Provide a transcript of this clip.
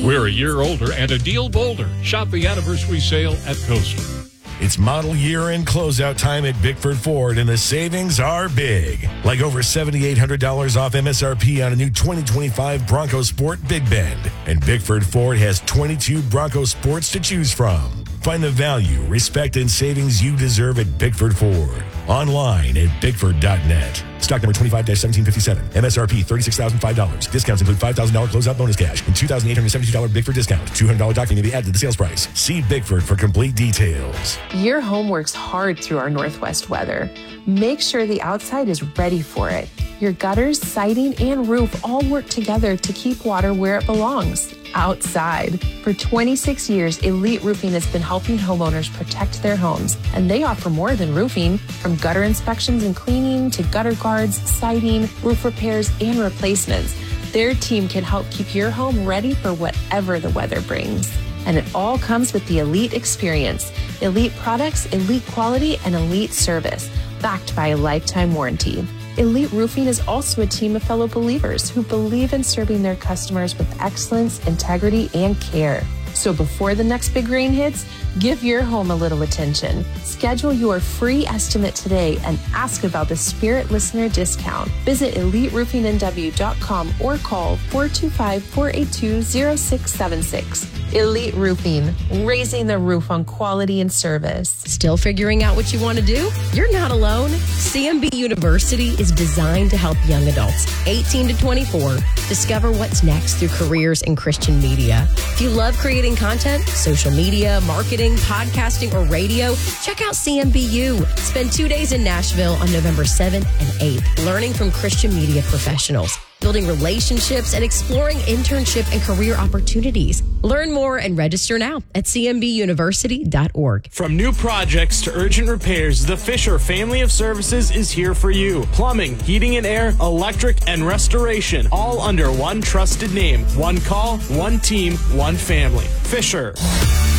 We're a year older and a deal bolder. Shop the anniversary sale at Coaster. It's model year and closeout time at Bickford Ford, and the savings are big. Like over $7,800 off MSRP on a new 2025 Bronco Sport Big Bend. And Bickford Ford has 22 Bronco Sports to choose from. Find the value, respect, and savings you deserve at Bickford Ford. Online at Bickford.net. Stock number 25-1757. MSRP $36,005. Discounts include $5,000 closeout bonus cash and $2,872 Bickford discount. $200 doc fee may be added to the sales price. See Bickford for complete details. Your home works hard through our Northwest weather. Make sure the outside is ready for it. Your gutters, siding, and roof all work together to keep water where it belongs, outside. For 26 years, Elite Roofing has been helping homeowners protect their homes, and they offer more than roofing. From gutter inspections and cleaning to gutter guards, siding, roof repairs, and replacements, their team can help keep your home ready for whatever the weather brings. And it all comes with the Elite experience. Elite products, elite quality, and elite service, backed by a lifetime warranty. Elite Roofing is also a team of fellow believers who believe in serving their customers with excellence, integrity, and care. So before the next big rain hits, give your home a little attention. Schedule your free estimate today and ask about the Spirit Listener discount. Visit EliteRoofingNW.com or call 425-482-0676. Elite Roofing, raising the roof on quality and service. Still figuring out what you want to do? You're not alone. CMB University is designed to help young adults, 18 to 24, discover what's next through careers in Christian media. If you love creating content, social media, marketing, podcasting, or radio, check out CMBU. Spend 2 days in Nashville on November 7th and 8th, learning from Christian media professionals, building relationships, and exploring internship and career opportunities. Learn more and register now at cmbuniversity.org. From new projects to urgent repairs, the Fisher family of services is here for you. Plumbing, heating and air, electric, and restoration, all under one trusted name. One call, one team, one family. Fisher.